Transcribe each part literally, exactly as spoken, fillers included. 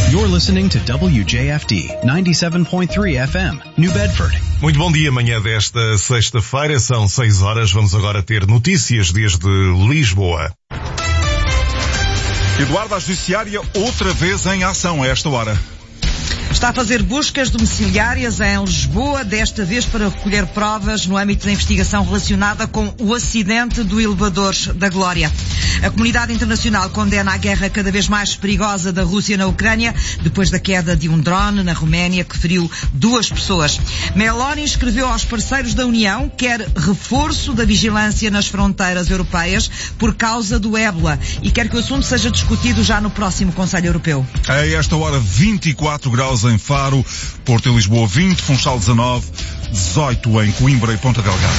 You're listening to W J F D ninety-seven point three F M, New Bedford. Muito bom dia, manhã desta sexta-feira, são seis horas, vamos agora ter notícias desde Lisboa. Eduardo, a Judiciária outra vez em ação a esta hora. Está a fazer buscas domiciliárias em Lisboa, desta vez para recolher provas no âmbito da investigação relacionada com o acidente do elevador da Glória. A comunidade internacional condena a guerra cada vez mais perigosa da Rússia na Ucrânia, depois da queda de um drone na Roménia que feriu duas pessoas. Meloni escreveu aos parceiros da União que quer reforço da vigilância nas fronteiras europeias por causa do ébola e quer que o assunto seja discutido já no próximo Conselho Europeu. A esta hora, vinte e quatro graus em Faro, Porto e Lisboa vinte, Funchal dezanove, dezoito em Coimbra e Ponta Delgada.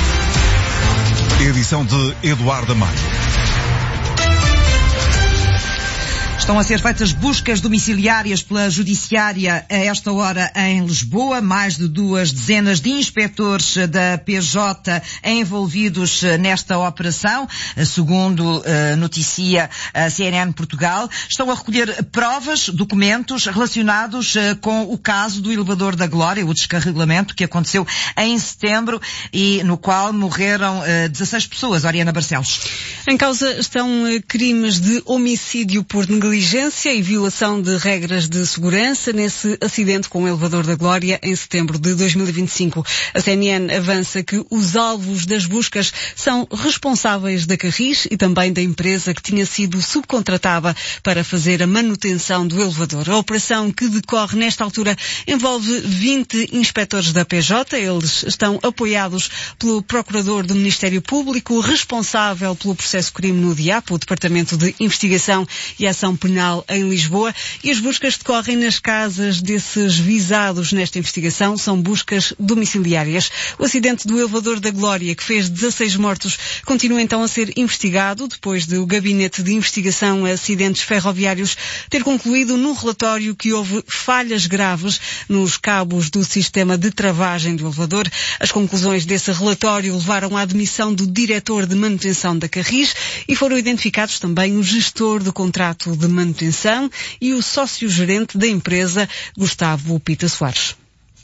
Edição de Eduardo Amaro. Estão a ser feitas buscas domiciliárias pela Judiciária a esta hora em Lisboa. Mais de duas dezenas de inspectores da P J envolvidos nesta operação, segundo uh, noticia a C N N Portugal. Estão a recolher provas, documentos relacionados uh, com o caso do elevador da Glória, o descarrilamento que aconteceu em setembro e no qual morreram uh, dezasseis pessoas. Oriana Barcelos. Em causa estão uh, crimes de homicídio por negligência e violação de regras de segurança nesse acidente com o elevador da Glória em setembro de dois mil e vinte e cinco. A C N N avança que os alvos das buscas são responsáveis da Carris e também da empresa que tinha sido subcontratada para fazer a manutenção do elevador. A operação, que decorre nesta altura, envolve vinte inspectores da P J. Eles estão apoiados pelo Procurador do Ministério Público, responsável pelo processo crime no D I A P, o Departamento de Investigação e Ação Penal em Lisboa, e as buscas decorrem nas casas desses visados nesta investigação. São buscas domiciliárias. O acidente do elevador da Glória, que fez dezasseis mortos, continua então a ser investigado, depois do Gabinete de Investigação a Acidentes Ferroviários ter concluído num relatório que houve falhas graves nos cabos do sistema de travagem do elevador. As conclusões desse relatório levaram à admissão do diretor de manutenção da Carris e foram identificados também o gestor do contrato de manutenção e o sócio-gerente da empresa, Gustavo Pita Soares.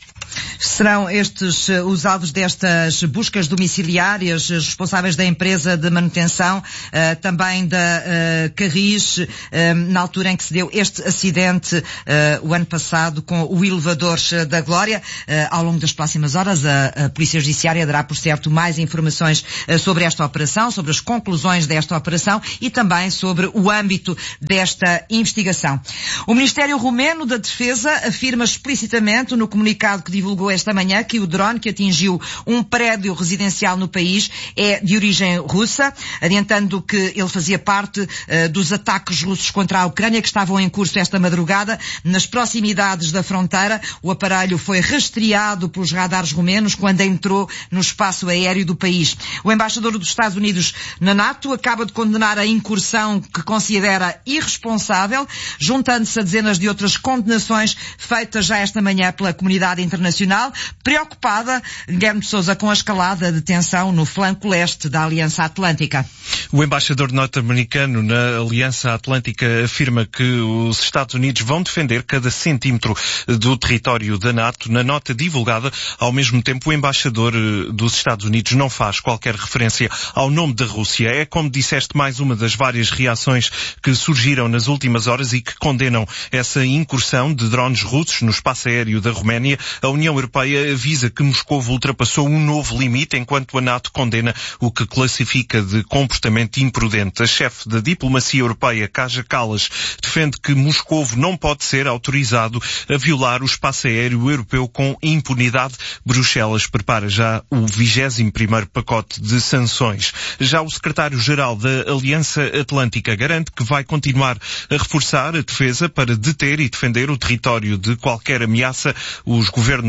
Serão estes uh, os alvos destas buscas domiciliárias, os responsáveis da empresa de manutenção, uh, também da uh, Carris, uh, na altura em que se deu este acidente uh, o ano passado com o elevador da Glória. Uh, ao longo das próximas horas a, a Polícia Judiciária dará, por certo, mais informações uh, sobre esta operação, sobre as conclusões desta operação e também sobre o âmbito desta investigação. O Ministério Romeno da Defesa afirma explicitamente no comunicado que divulgou esta manhã que o drone que atingiu um prédio residencial no país é de origem russa, adiantando que ele fazia parte uh, dos ataques russos contra a Ucrânia que estavam em curso esta madrugada nas proximidades da fronteira. O aparelho foi rastreado pelos radares romenos quando entrou no espaço aéreo do país. O embaixador dos Estados Unidos na NATO acaba de condenar a incursão que considera irresponsável, juntando-se a dezenas de outras condenações feitas já esta manhã pela comunidade internacional, preocupada, Guilherme de Sousa, com a escalada de tensão no flanco leste da Aliança Atlântica. O embaixador norte-americano na Aliança Atlântica afirma que os Estados Unidos vão defender cada centímetro do território da NATO. Na nota divulgada, ao mesmo tempo, o embaixador dos Estados Unidos não faz qualquer referência ao nome da Rússia. É, como disseste, mais uma das várias reações que surgiram nas últimas horas e que condenam essa incursão de drones russos no espaço aéreo da Roménia. A União Europeia avisa que Moscovo ultrapassou um novo limite, enquanto a NATO condena o que classifica de comportamento imprudente. A chefe da diplomacia europeia, Kaja Kallas, defende que Moscovo não pode ser autorizado a violar o espaço aéreo europeu com impunidade. Bruxelas prepara já o vigésimo primeiro pacote de sanções. Já o secretário-geral da Aliança Atlântica garante que vai continuar a reforçar a defesa para deter e defender o território de qualquer ameaça. Os governos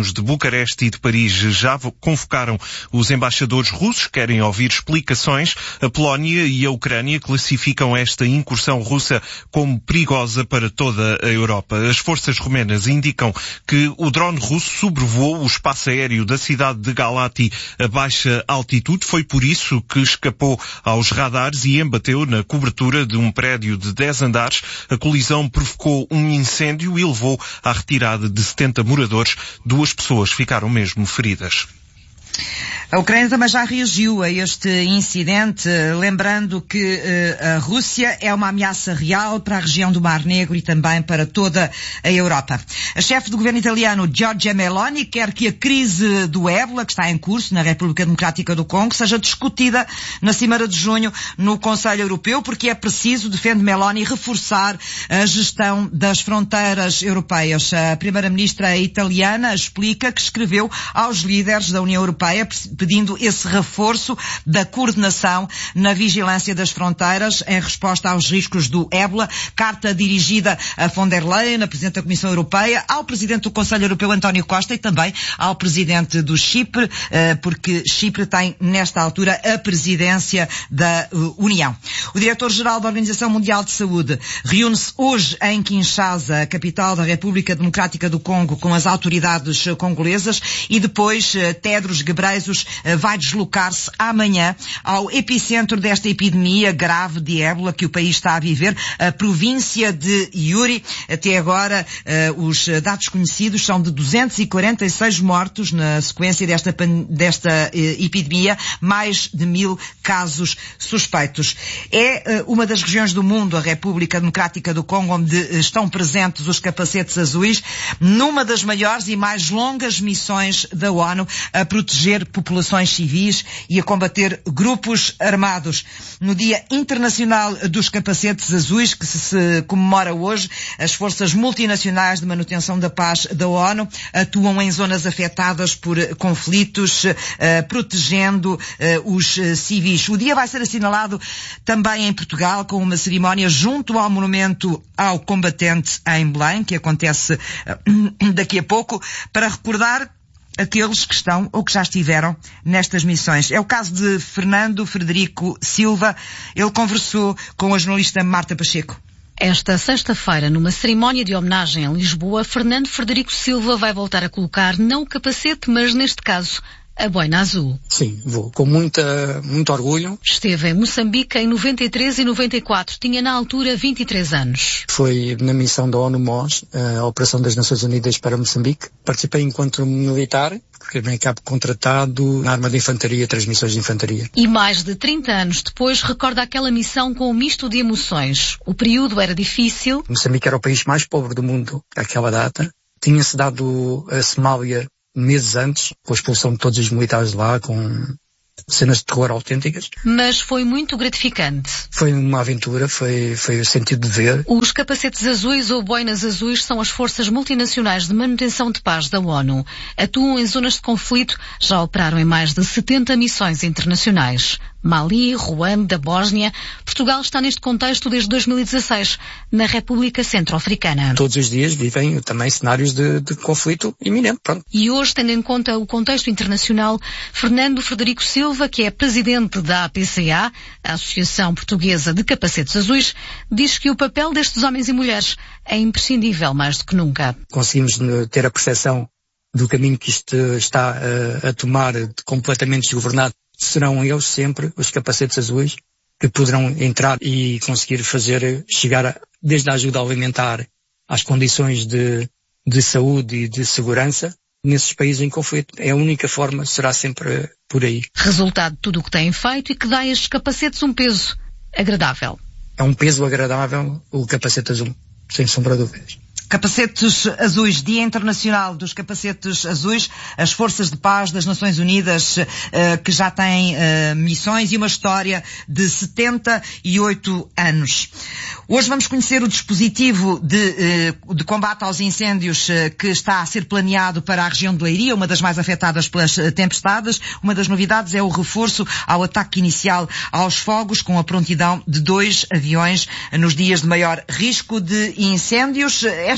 governos de Bucareste e de Paris já convocaram os embaixadores russos, querem ouvir explicações. A Polónia e a Ucrânia classificam esta incursão russa como perigosa para toda a Europa. As forças romenas indicam que o drone russo sobrevoou o espaço aéreo da cidade de Galati a baixa altitude. Foi por isso que escapou aos radares e embateu na cobertura de um prédio de dez andares. A colisão provocou um incêndio e levou à retirada de setenta moradores. Duas pessoas ficaram mesmo feridas. A Ucrânia também já reagiu a este incidente, lembrando que uh, a Rússia é uma ameaça real para a região do Mar Negro e também para toda a Europa. A chefe do governo italiano, Giorgia Meloni, quer que a crise do ébola, que está em curso na República Democrática do Congo, seja discutida na Cimeira de junho no Conselho Europeu, porque é preciso, defende Meloni, reforçar a gestão das fronteiras europeias. A primeira-ministra italiana explica que escreveu aos líderes da União Europeia pedindo esse reforço da coordenação na vigilância das fronteiras em resposta aos riscos do ébola. Carta dirigida a von der Leyen, a Presidente da Comissão Europeia, ao Presidente do Conselho Europeu, António Costa, e também ao Presidente do Chipre, porque Chipre tem, nesta altura, a presidência da União. O Diretor-Geral da Organização Mundial de Saúde reúne-se hoje em Kinshasa, a capital da República Democrática do Congo, com as autoridades congolesas, e depois Tedros Ghebreyesus vai deslocar-se amanhã ao epicentro desta epidemia grave de ébola que o país está a viver, a província de Yuri. Até agora, uh, os dados conhecidos são de duzentos e quarenta e seis mortos na sequência desta, desta uh, epidemia, mais de mil casos suspeitos. É uh, uma das regiões do mundo, a República Democrática do Congo, onde uh, estão presentes os capacetes azuis, numa das maiores e mais longas missões da ONU a proteger populações civis e a combater grupos armados. No Dia Internacional dos Capacetes Azuis, que se, se comemora hoje, as forças multinacionais de manutenção da paz da ONU atuam em zonas afetadas por conflitos, uh, protegendo uh, os uh, civis. O dia vai ser assinalado também em Portugal com uma cerimónia junto ao monumento ao combatente em Belém, que acontece uh, daqui a pouco, para recordar aqueles que estão ou que já estiveram nestas missões. É o caso de Fernando Frederico Silva. Ele conversou com a jornalista Marta Pacheco. Esta sexta-feira, numa cerimónia de homenagem em Lisboa, Fernando Frederico Silva vai voltar a colocar não o capacete, mas neste caso a boina azul. Sim, vou. Com muita, muito orgulho. Esteve em Moçambique em noventa e três e noventa e quatro. Tinha na altura vinte e três anos. Foi na missão da ONU M O S, a Operação das Nações Unidas para Moçambique. Participei enquanto militar, porque bem cabo contratado na arma de infantaria, transmissões de infantaria. E mais de trinta anos depois recorda aquela missão com um misto de emoções. O período era difícil. Moçambique era o país mais pobre do mundo àquela data. Tinha-se dado a Somália meses antes, com a expulsão de todos os militares de lá, com cenas de terror autênticas. Mas foi muito gratificante. Foi uma aventura, foi, foi o sentido de ver. Os capacetes azuis ou boinas azuis são as forças multinacionais de manutenção de paz da ONU. Atuam em zonas de conflito, já operaram em mais de setenta missões internacionais. Mali, Ruanda, Bósnia. Portugal está neste contexto desde dois mil e dezasseis, na República Centro-Africana. Todos os dias vivem também cenários de, de conflito iminente. Pronto. E hoje, tendo em conta o contexto internacional, Fernando Frederico Silva, que é presidente da A P C A, a Associação Portuguesa de Capacetes Azuis, diz que o papel destes homens e mulheres é imprescindível mais do que nunca. Conseguimos ter a percepção do caminho que isto está a, a tomar, completamente desgovernado. Serão eles sempre, os capacetes azuis, que poderão entrar e conseguir fazer chegar a, desde a ajuda alimentar às condições de, de saúde e de segurança nesses países em conflito. É a única forma, será sempre por aí. Resultado de tudo o que têm feito e que dá a estes capacetes um peso agradável. É um peso agradável o capacete azul, sem sombra de dúvidas. Capacetes Azuis, Dia Internacional dos Capacetes Azuis, as Forças de Paz das Nações Unidas, uh, que já têm uh, missões e uma história de setenta e oito anos. Hoje vamos conhecer o dispositivo de, uh, de combate aos incêndios uh, que está a ser planeado para a região de Leiria, uma das mais afetadas pelas uh, tempestades. Uma das novidades é o reforço ao ataque inicial aos fogos, com a prontidão de dois aviões uh, nos dias de maior risco de incêndios. Esta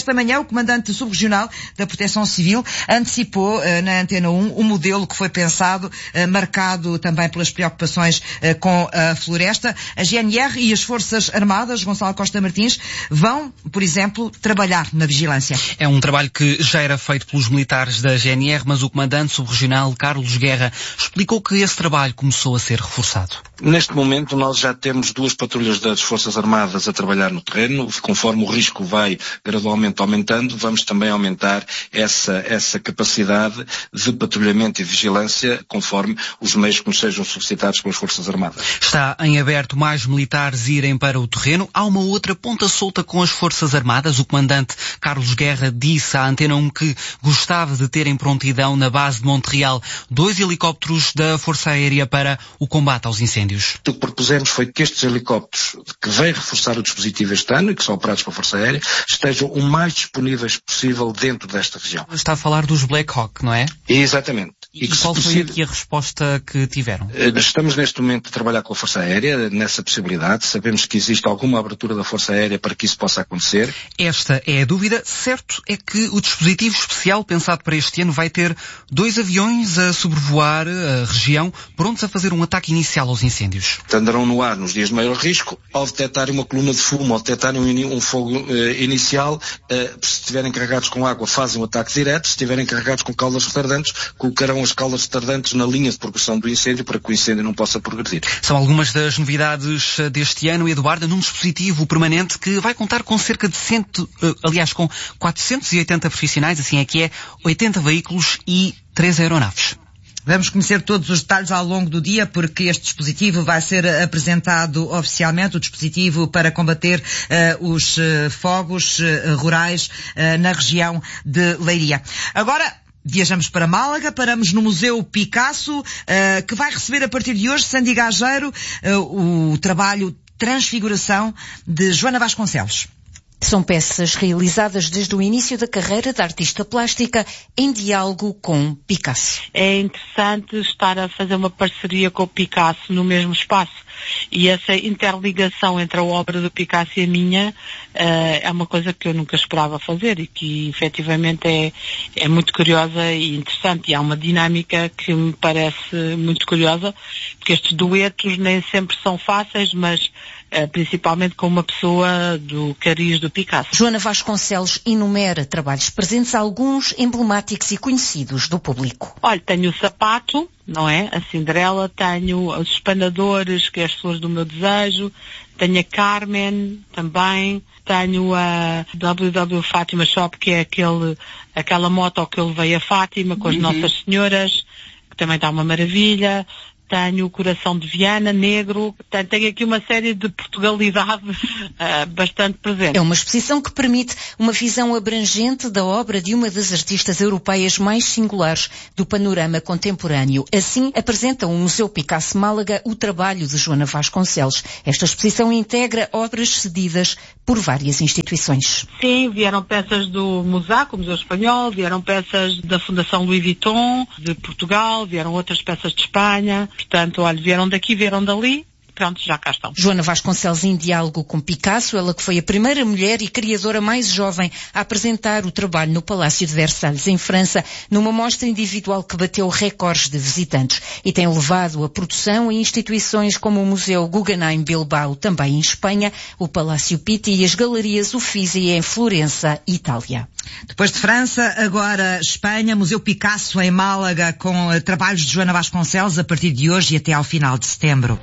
esta manhã o comandante subregional da Proteção Civil antecipou uh, na Antena um o modelo que foi pensado, uh, marcado também pelas preocupações uh, com a floresta. A G N R e as Forças Armadas, Gonçalo Costa Martins, vão, por exemplo, trabalhar na vigilância. É um trabalho que já era feito pelos militares da G N R, mas o comandante subregional Carlos Guerra explicou que esse trabalho começou a ser reforçado. Neste momento nós já temos duas patrulhas das Forças Armadas a trabalhar no terreno. Conforme o risco vai gradualmente aumentando, vamos também aumentar essa, essa capacidade de patrulhamento e vigilância conforme os meios que nos sejam solicitados pelas Forças Armadas. Está em aberto mais militares irem para o terreno. Há uma outra ponta solta com as Forças Armadas. O comandante Carlos Guerra disse à Antena um que gostava de ter em prontidão na base de Montreal dois helicópteros da Força Aérea para o combate aos incêndios. O que propusemos foi que estes helicópteros, que vêm reforçar o dispositivo este ano e que são operados pela Força Aérea, estejam o mais disponíveis possível dentro desta região. Está a falar dos Black Hawk, não é? Exatamente. E, e qual foi aqui a resposta que tiveram? Estamos neste momento a trabalhar com a Força Aérea nessa possibilidade. Sabemos que existe alguma abertura da Força Aérea para que isso possa acontecer. Esta é a dúvida. Certo é que o dispositivo especial pensado para este ano vai ter dois aviões a sobrevoar a região, prontos a fazer um ataque inicial aos incêndios. Andarão no ar nos dias de maior risco. Ao detectarem uma coluna de fumo, ao detectarem um, um fogo uh, inicial, uh, se estiverem carregados com água, fazem um ataque direto. Se estiverem carregados com caudas retardantes, colocarão as caudas retardantes na linha de progressão do incêndio para que o incêndio não possa progredir. São algumas das novidades deste ano, Eduardo, num dispositivo permanente que vai contar com cerca de cento, aliás, com quatrocentos e oitenta profissionais, assim é que é, oitenta veículos e três aeronaves. Vamos conhecer todos os detalhes ao longo do dia, porque este dispositivo vai ser apresentado oficialmente, o dispositivo para combater uh, os uh, fogos uh, rurais uh, na região de Leiria. Agora, viajamos para Málaga, paramos no Museu Picasso, uh, que vai receber a partir de hoje, Sandy Gageiro, uh, o trabalho Transfiguração de Joana Vasconcelos. São peças realizadas desde o início da carreira da artista plástica em diálogo com Picasso. É interessante estar a fazer uma parceria com o Picasso no mesmo espaço. E essa interligação entre a obra do Picasso e a minha uh, é uma coisa que eu nunca esperava fazer e que efetivamente é, é muito curiosa e interessante. E há uma dinâmica que me parece muito curiosa, porque estes duetos nem sempre são fáceis, mas uh, principalmente com uma pessoa do cariz do Picasso. Joana Vasconcelos enumera trabalhos presentes, alguns emblemáticos e conhecidos do público. Olha, tenho o Sapato, não é? A Cinderela, tenho os Espanadores, que é as Flores do Meu Desejo, tenho a Carmen também, tenho a W W Fátima Shop, que é aquele, aquela moto que eu levei a Fátima com as uhum. Nossas Senhoras, que também está uma maravilha. Tenho o Coração de Viana, negro. Portanto, tenho aqui uma série de Portugalidade uh, bastante presente. É uma exposição que permite uma visão abrangente da obra de uma das artistas europeias mais singulares do panorama contemporâneo. Assim, apresenta o Museu Picasso Málaga o trabalho de Joana Vasconcelos. Esta exposição integra obras cedidas por várias instituições. Sim, vieram peças do Musaco, o Museu Espanhol, vieram peças da Fundação Louis Vuitton, de Portugal, vieram outras peças de Espanha. Portanto, olha, vieram daqui, vieram dali, pronto, já cá estão. Joana Vasconcelos em diálogo com Picasso, ela que foi a primeira mulher e criadora mais jovem a apresentar o trabalho no Palácio de Versalhes, em França, numa mostra individual que bateu recordes de visitantes e tem levado a produção a instituições como o Museu Guggenheim Bilbao, também em Espanha, o Palácio Pitti e as Galerias Uffizi em Florença, Itália. Depois de França, agora Espanha, Museu Picasso em Málaga, com uh, trabalhos de Joana Vasconcelos a partir de hoje e até ao final de setembro.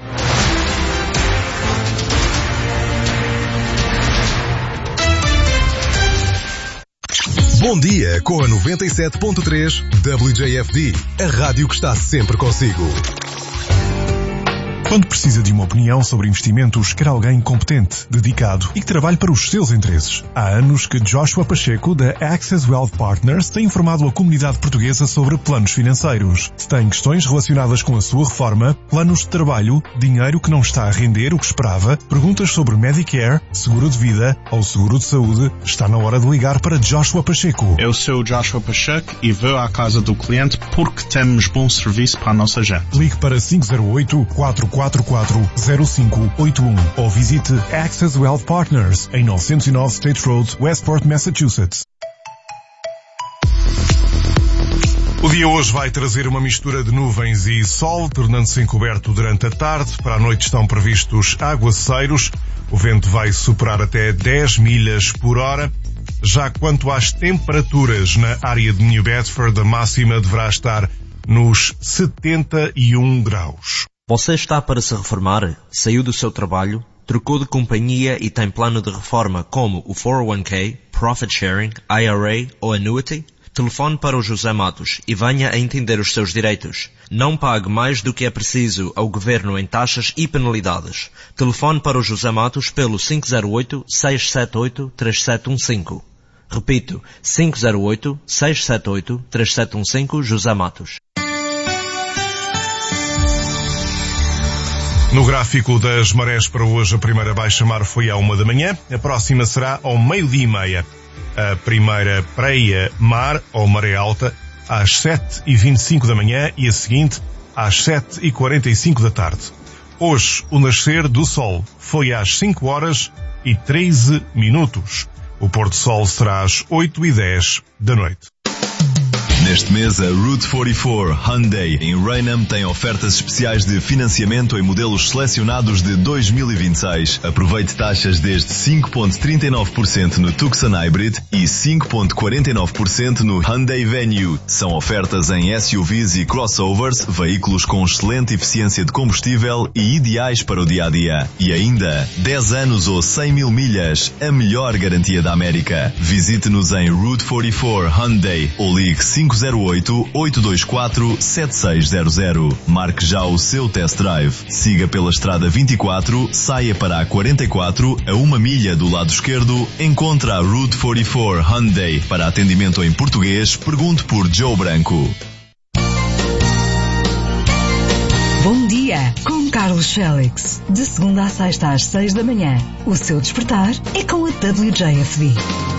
Bom dia com a noventa e sete ponto três W J F D, a rádio que está sempre consigo. Quando precisa de uma opinião sobre investimentos, quer alguém competente, dedicado e que trabalhe para os seus interesses. Há anos que Joshua Pacheco, da Access Wealth Partners, tem informado a comunidade portuguesa sobre planos financeiros. Se tem questões relacionadas com a sua reforma, planos de trabalho, dinheiro que não está a render o que esperava, perguntas sobre Medicare, seguro de vida ou seguro de saúde, está na hora de ligar para Joshua Pacheco. Eu sou Joshua Pacheco e vou à casa do cliente porque temos bom serviço para a nossa gente. Ligue para cinco zero oito, quatro quatro quatro quatro zero cinco oito um ou visite Access Wealth Partners em novecentos e nove State Road, Westport, Massachusetts. O dia hoje vai trazer uma mistura de nuvens e sol, tornando-se encoberto durante a tarde. Para a noite estão previstos aguaceiros. O vento vai superar até dez milhas por hora. Já quanto às temperaturas na área de New Bedford, a máxima deverá estar nos setenta e um graus. Você está para se reformar? Saiu do seu trabalho? Trocou de companhia e tem plano de reforma como o quatro oh um k, Profit Sharing, I R A ou Annuity? Telefone para o José Matos e venha a entender os seus direitos. Não pague mais do que é preciso ao Governo em taxas e penalidades. Telefone para o José Matos pelo cinco zero oito, seis sete oito, três sete um cinco. Repito, cinco zero oito, seis sete oito, três sete um cinco, José Matos. No gráfico das marés para hoje, a primeira baixa-mar foi à uma da manhã, a próxima será ao meio-dia e meia. A primeira praia-mar, ou maré alta, às sete e vinte e cinco da manhã e a seguinte às sete e quarenta e cinco da tarde. Hoje, o nascer do sol foi às cinco horas e treze minutos. O pôr-do-sol será às oito e dez da noite. Neste mês, a Route quarenta e quatro Hyundai em Raynham tem ofertas especiais de financiamento em modelos selecionados de dois mil e vinte e seis. Aproveite taxas desde cinco vírgula trinta e nove por cento no Tucson Hybrid e cinco vírgula quarenta e nove por cento no Hyundai Venue. São ofertas em S U Vs e crossovers, veículos com excelente eficiência de combustível e ideais para o dia-a-dia. E ainda, dez anos ou cem mil milhas, a melhor garantia da América. Visite-nos em Route quarenta e quatro Hyundai ou ligue cinco zero oito, oito dois quatro, sete seis zero zero. Marque já o seu test drive. Siga pela estrada vinte e quatro, saia para a quarenta e quatro, a uma milha do lado esquerdo, encontra a Route quarenta e quatro Hyundai. Para atendimento em português, pergunte por Joe Branco. Bom dia, com Carlos Félix. De segunda a sexta às seis da manhã. O seu despertar é com a W J F D.